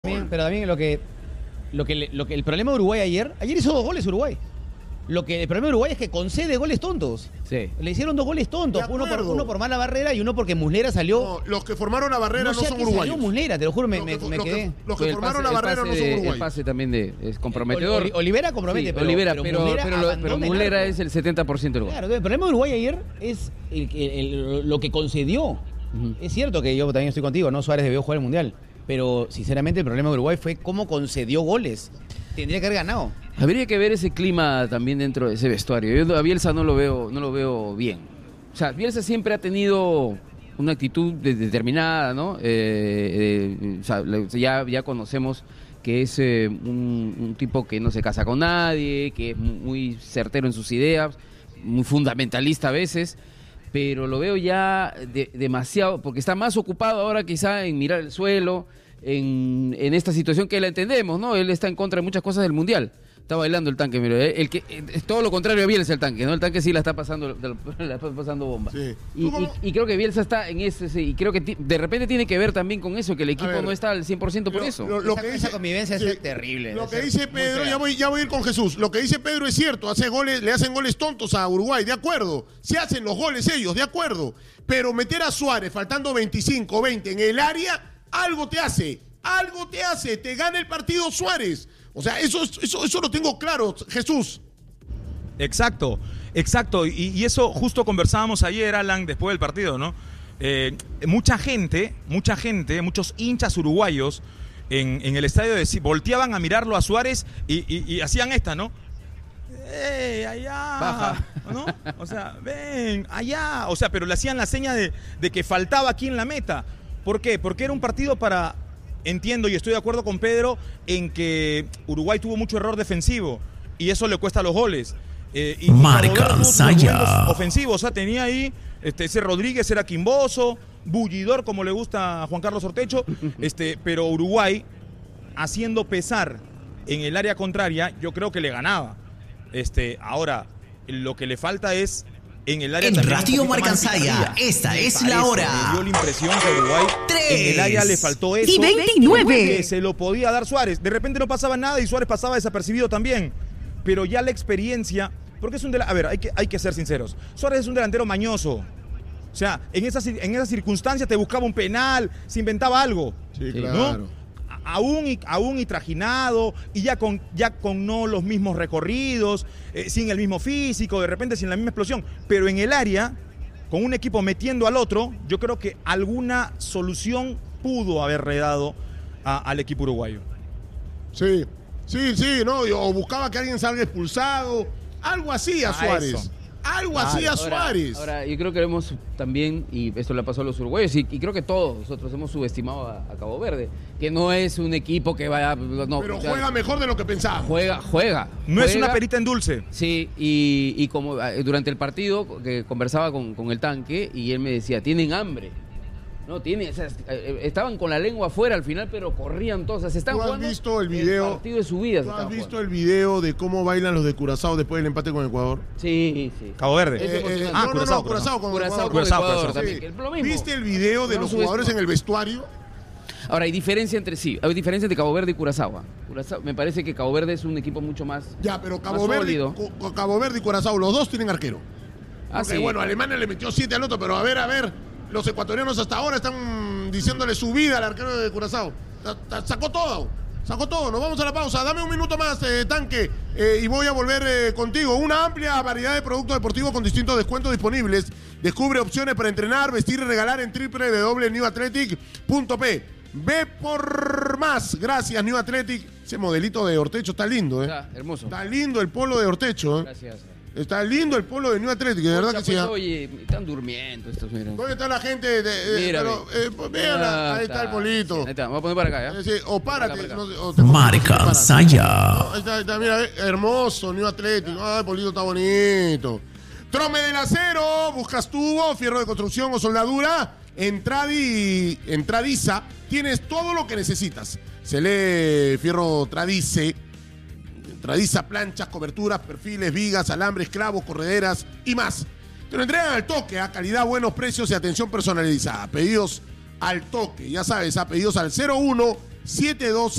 también el problema de Uruguay ayer hizo 2 goles Uruguay. El problema de Uruguay es que concede goles tontos. Sí. Le hicieron 2 goles tontos. Uno por mala barrera y uno porque Muslera salió. No, los que formaron la barrera no son uruguayos. Salió Muslera, te lo juro, me quedé. Los que formaron la barrera no son uruguayos. El pase también es comprometedor. Olivera compromete, sí, pero Muslera es el 70% del gol. Claro, el problema de Uruguay ayer es lo que concedió. Uh-huh. Es cierto que yo también estoy contigo, ¿no? Suárez debió jugar el Mundial. Pero, sinceramente, el problema de Uruguay fue cómo concedió goles. Tendría que haber ganado. Habría que ver ese clima también dentro de ese vestuario. Yo a Bielsa no lo veo bien. O sea, Bielsa siempre ha tenido una actitud determinada, ¿no? O sea, ya conocemos que es un tipo que no se casa con nadie, que es muy certero en sus ideas, muy fundamentalista a veces, pero lo veo ya demasiado, porque está más ocupado ahora quizá en mirar el suelo, en esta situación que la entendemos, ¿no? Él está en contra de muchas cosas del Mundial. Está bailando el tanque, mira, es todo lo contrario a Bielsa el tanque, ¿no? El tanque sí la está pasando bomba. Sí. Y creo que Bielsa está en ese, sí, y creo que de repente tiene que ver también con eso, que el equipo no está al 100% por eso. Esa convivencia es terrible. Lo que dice Pedro, ya voy a ir con Jesús. Lo que dice Pedro es cierto, le hacen goles tontos a Uruguay, de acuerdo. Se hacen los goles ellos, de acuerdo. Pero meter a Suárez faltando 25, 20 en el área, algo te hace, te gana el partido Suárez. O sea, eso lo tengo claro, Jesús. Exacto. Y eso justo conversábamos ayer, Alan, después del partido, ¿no? Mucha gente, muchos hinchas uruguayos en el estadio volteaban a mirarlo a Suárez y hacían esta, ¿no? Allá. Baja. ¿No? O sea, ven, allá. O sea, pero le hacían la seña de que faltaba aquí en la meta. ¿Por qué? Porque era un partido para... Entiendo y estoy de acuerdo con Pedro en que Uruguay tuvo mucho error defensivo y eso le cuesta los goles. Marca Saya. Ofensivo, o sea, tenía ahí ese Rodríguez era quimboso, bullidor como le gusta a Juan Carlos Ortecho, pero Uruguay haciendo pesar en el área contraria, yo creo que le ganaba. Ahora lo que le falta es en el área en Radio Marca Saya, esta es la hora. Me dio la impresión que Uruguay 3 en el área le faltó eso. Y 29. Que se lo podía dar Suárez. De repente no pasaba nada y Suárez pasaba desapercibido también. Pero ya la experiencia, porque es un delantero, a ver, hay que ser sinceros. Suárez es un delantero mañoso. O sea, en esa circunstancia te buscaba un penal, se inventaba algo. Sí, claro. ¿No? Aún y trajinado, y ya con no los mismos recorridos, sin el mismo físico, de repente sin la misma explosión, pero en el área, con un equipo metiendo al otro, yo creo que alguna solución pudo haberle dado al equipo uruguayo. Sí, ¿no? O buscaba que alguien salga expulsado, algo así a Suárez. Eso. Algo así a Suárez. Ahora, yo creo que hemos también, y esto le pasó a los uruguayos, y creo que todos nosotros hemos subestimado a Cabo Verde, que no es un equipo que vaya... No, pero juega mejor de lo que pensaba. Juega. No es una perita en dulce. Sí, y como durante el partido que conversaba con el tanque, y él me decía, tienen hambre. No, o sea, estaban con la lengua afuera al final, pero corrían todos. O sea, se están jugando visto el video, partido de su vida. ¿Tú has visto el video de cómo bailan los de Curazao después del empate con Ecuador? Sí. Cabo Verde. Curazao con Ecuador también. Sí. Lo mismo. ¿Viste el video de los jugadores en el vestuario? Ahora, hay diferencia entre Cabo Verde y Curazao. Me parece que Cabo Verde es un equipo mucho más Ya, pero Cabo Verde y Curazao, los dos tienen arquero. Sí. Bueno, Alemania le metió 7 al otro, pero a ver, los ecuatorianos hasta ahora están diciéndole su vida al arquero de Curazao. Sacó todo. Nos vamos a la pausa. Dame un minuto más, tanque, y voy a volver contigo. Una amplia variedad de productos deportivos con distintos descuentos disponibles. Descubre opciones para entrenar, vestir y regalar en www.newathletic.p. Ve por más. Gracias, New Athletic. Ese modelito de Ortecho está lindo, Está hermoso. Está lindo el polo de Ortecho, Gracias. Está lindo el polo de New Athletic, de verdad que sí. Oye, están durmiendo estos, mira. ¿Dónde está la gente? Mira, véanla, ahí está el polito. Ahí está, vamos a poner para acá, ¿ya? Sí, o párate. Marca Saya. Ahí está, mira, hermoso, New Athletic. El polito está bonito. Trome del Acero, buscas tubo, fierro de construcción o soldadura. En Tradiza tienes todo lo que necesitas. Se lee fierro Tradiza, planchas, coberturas, perfiles, vigas, alambres, clavos, correderas y más. Te lo entregan al toque, a calidad, buenos precios y atención personalizada. Pedidos al toque, ya sabes, pedidos al 01 712